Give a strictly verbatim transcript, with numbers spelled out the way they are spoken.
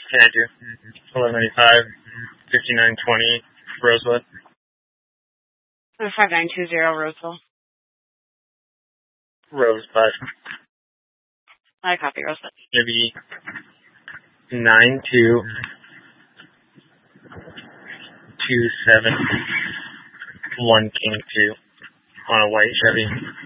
Yeah, I do. eleven ninety-five, fifty-nine twenty, Rosewood. five nine two zero, Roseville. Rosebud. I copy Rosebud. Maybe nine two two seven one King two on a white Chevy.